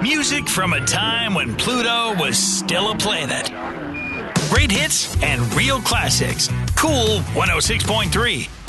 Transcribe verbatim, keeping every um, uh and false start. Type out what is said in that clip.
Music from a time when Pluto was still a planet. Great hits and real classics. Cool one oh six point three.